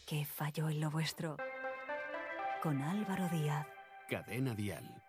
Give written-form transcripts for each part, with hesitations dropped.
¿Qué falló en lo vuestro? Con Álvaro Díaz. Cadena Dial.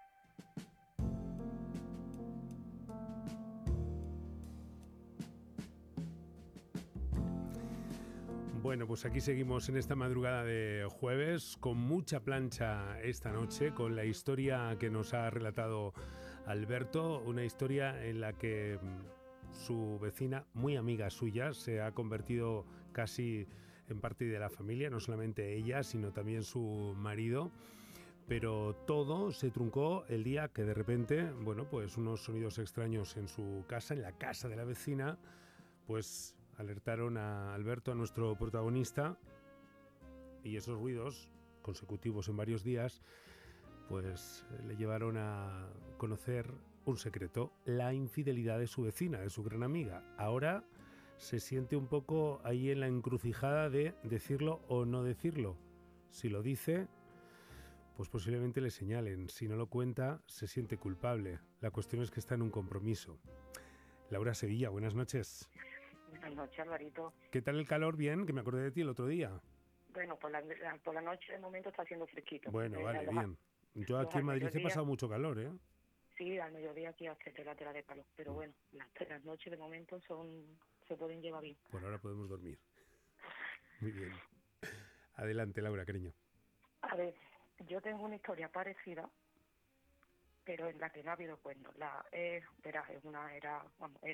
Bueno, pues aquí seguimos en esta madrugada de jueves con mucha plancha esta noche, con la historia que nos ha relatado Alberto, una historia en la que su vecina, muy amiga suya, se ha convertido casi en parte de la familia, no solamente ella, sino también su marido. Pero todo se truncó el día que de repente, bueno, pues unos sonidos extraños en su casa, en la casa de la vecina, pues alertaron a Alberto, a nuestro protagonista, y esos ruidos consecutivos en varios días, pues le llevaron a conocer un secreto, la infidelidad de su vecina, de su gran amiga. Ahora se siente un poco ahí en la encrucijada de decirlo o no decirlo. Si lo dice, pues posiblemente le señalen. Si no lo cuenta, se siente culpable. La cuestión es que está en un compromiso. Laura Sevilla, buenas noches. Buenas noches, Alvarito. ¿Qué tal el calor? Bien, que me acordé de ti el otro día. Bueno, por la noche de momento está haciendo fresquito. Bueno, vale, bien. Yo aquí en Madrid he pasado mucho calor, ¿eh? Sí, al mediodía aquí hace tela de calor. Pero bueno, las noches de momento se pueden llevar bien. Por ahora podemos dormir. Muy bien. Adelante, Laura, cariño. A ver, yo tengo una historia parecida, pero en la que no ha habido cuernos. Era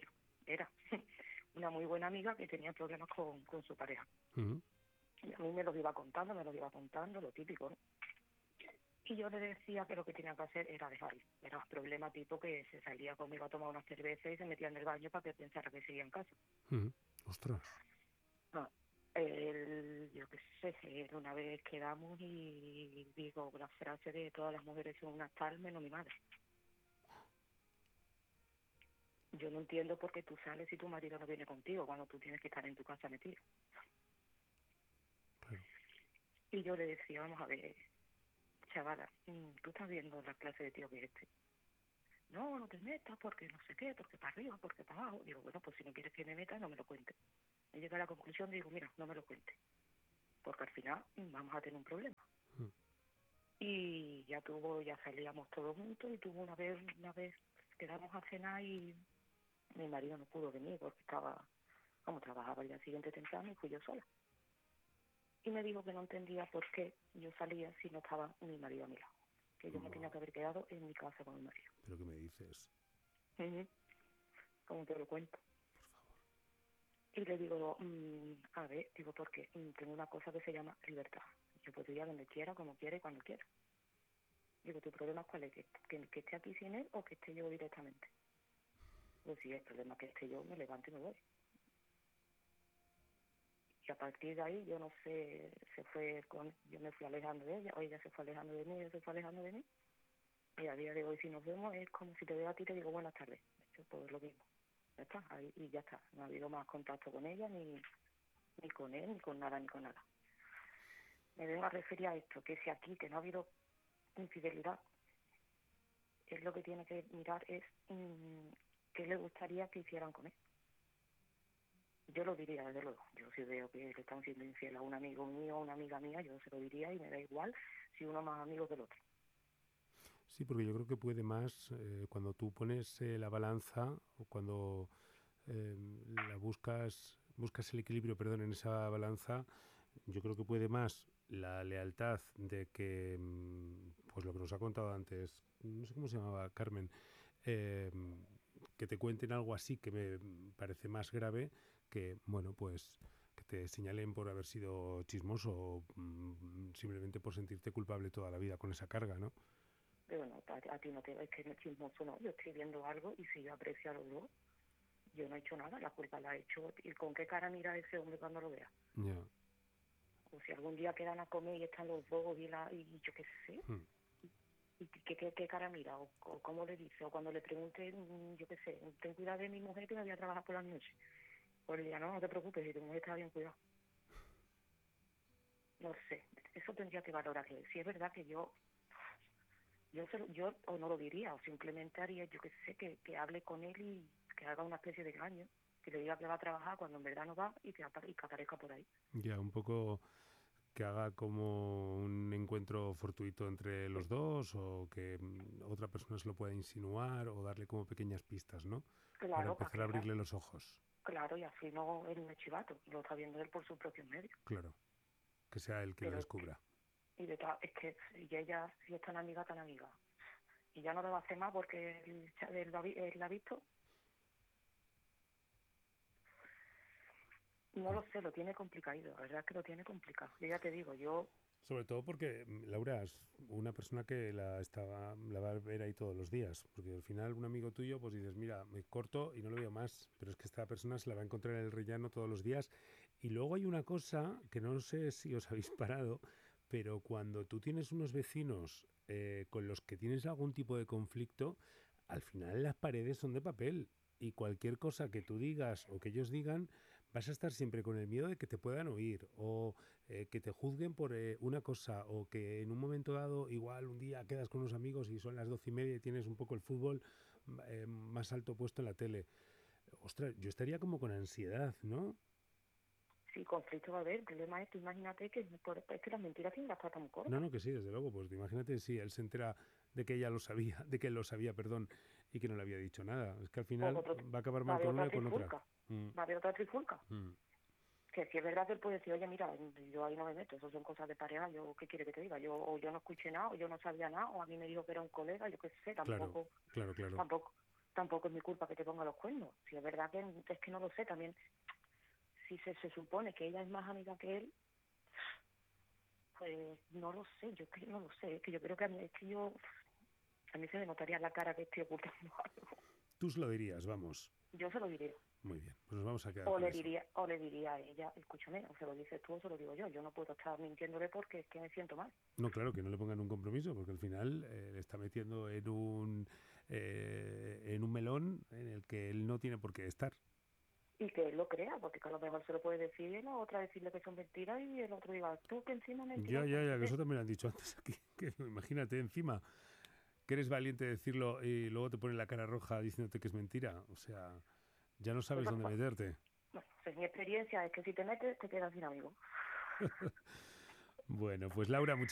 una muy buena amiga que tenía problemas con su pareja. Uh-huh. Y a mí me lo iba contando, lo típico, ¿no? Y yo le decía que lo que tenía que hacer era dejarlo. Era un problema tipo que se salía conmigo a tomar una cerveza y se metía en el baño para que pensara que seguía en casa. Uh-huh. Ostras. No, yo qué sé, una vez quedamos y digo la frase de todas las mujeres son unas tal menos mi madre. Yo no entiendo por qué tú sales si tu marido no viene contigo cuando tú tienes que estar en tu casa metido. Claro. Y yo le decía, vamos a ver, chavala, tú estás viendo la clase de tío que es este. No te metas porque no sé qué, porque para arriba, porque para abajo. Digo, bueno, pues si no quieres que me meta, no me lo cuentes. Y llegué a la conclusión, digo, mira, no me lo cuentes. Porque al final vamos a tener un problema. Y ya salíamos todos juntos y tuvo una vez quedamos a cenar y mi marido no pudo venir porque trabajaba el día siguiente temprano y fui yo sola. Y me dijo que no entendía por qué yo salía si no estaba mi marido a mi lado. Que yo me tenía que haber quedado en mi casa con mi marido. ¿Pero qué me dices? Como te lo cuento. Por favor. Y le digo, a ver, ¿por qué? Tengo una cosa que se llama libertad. Yo puedo ir a donde quiera, como quiera y cuando quiera. Digo, ¿tu problema cuál es? ¿Que esté aquí sin él o que esté yo directamente? Pues si el problema es que esté yo, me levanto y me voy. Y a partir de ahí, yo no sé, yo me fui alejando de ella, o ella se fue alejando de mí, ella se fue alejando de mí. Y a día de hoy, si nos vemos, es como si te veo a ti y te digo buenas tardes. Eso todo es lo mismo. Ya está, ahí, y ya está. No ha habido más contacto con ella, ni con él, ni con nada. Me vengo a referir a esto, que si aquí, que no ha habido infidelidad, es lo que tiene que mirar es qué le gustaría que hicieran con él. Yo lo diría, desde luego. Yo si veo que le están siendo infiel a un amigo mío o una amiga mía, yo se lo diría y me da igual si uno es más amigo que el otro. Sí, porque yo creo que puede más cuando tú pones la balanza o cuando buscas el equilibrio, perdón, en esa balanza, yo creo que puede más la lealtad de que, pues lo que nos ha contado antes, no sé cómo se llamaba, Carmen, que te cuenten algo así que me parece más grave que, bueno, pues que te señalen por haber sido chismoso o simplemente por sentirte culpable toda la vida con esa carga, ¿no? Pero no, a ti no te es que no es chismoso, no. Yo estoy viendo algo y si yo aprecio a los dos, yo no he hecho nada, la culpa la he hecho. ¿Y con qué cara mira ese hombre cuando lo vea? Ya. O si algún día quedan a comer y están los dos y yo qué sé. ¿Y qué cara mira? O cómo le dice? O cuando le pregunte, yo qué sé, ten cuidado de mi mujer que me voy a trabajar por la noche. Pues le diga, no te preocupes, si tu mujer está bien cuidado. No sé, eso tendría que valorarlo. Si es verdad que yo o no lo diría, o simplemente haría, yo que sé, que hable con él y que haga una especie de engaño, que le diga que va a trabajar cuando en verdad no va y que aparezca por ahí. Ya, un poco que haga como un encuentro fortuito entre los dos o que otra persona se lo pueda insinuar o darle como pequeñas pistas, ¿no? Para Claro, para empezar a que ya, abrirle los ojos. claro, y así no él no es chivato, lo está viendo él por sus propios medios. Claro, que sea él quien lo Pero, descubra. y es que y ella, si es tan amiga, y ya no lo va a hacer más porque él la ha visto. No lo sé, lo tiene complicado, la verdad es que lo tiene complicado. Yo ya te digo, yo Sobre todo porque Laura es una persona que la va a ver ahí todos los días. Porque al final un amigo tuyo, pues dices, mira, me corto y no lo veo más. Pero es que esta persona se la va a encontrar en el rellano todos los días. Y luego hay una cosa que no sé si os habéis parado, pero cuando tú tienes unos vecinos con los que tienes algún tipo de conflicto, al final las paredes son de papel. Y cualquier cosa que tú digas o que ellos digan, vas a estar siempre con el miedo de que te puedan oír o que te juzguen por una cosa o que en un momento dado igual un día quedas con unos amigos y son las 12:30 y tienes un poco el fútbol más alto puesto en la tele. Ostras, yo estaría como con ansiedad, ¿no? sí, conflicto va a haber. El problema es que imagínate que es que las mentiras tienen las patas muy No, cortas. no, que sí, desde luego. Pues imagínate si él se entera de que ella lo sabía, de que él lo sabía, perdón, y que no le había dicho nada. Es que al O final va a acabar va a mal haber con una otra y con otra. trifulca. Mm, Va a haber otra trifulca. mm. Que si es verdad que él puede decir, oye, mira, yo ahí no me meto, eso son cosas de pareja, yo, ¿qué quiere que te diga? O yo no escuché nada, o yo no sabía nada, o a mí me dijo que era un colega, yo qué sé, Claro, claro, claro. tampoco es mi culpa que te ponga los cuernos. Si es verdad que es que no lo sé, también, si se supone que ella es más amiga que él, pues no lo sé, yo que no lo sé, es que yo creo que a mí se me notaría en la cara que estoy ocultando algo. Tú se lo dirías, vamos. Yo se lo diría. Muy bien, pues nos vamos a quedar con eso. O le diría a ella, escúchame, o se lo dices tú o se lo digo yo no puedo estar mintiéndole porque es que me siento mal. No, claro, que no le pongan un compromiso, porque al final le está metiendo en un melón en el que él no tiene por qué estar. Y que él lo crea, porque que a lo mejor se lo puede decir y la otra decirle que son mentiras y el otro diga, tú que encima Ya, mentirosa, ya, no ya, sé que qué. eso también lo han dicho antes aquí. Que imagínate encima que eres valiente de decirlo y luego te ponen la cara roja diciéndote que es mentira. O sea, ya no sabes Eso, dónde pues, meterte. bueno, pues mi experiencia es que si te metes, te quedas sin amigos. Bueno, pues Laura, muchísimas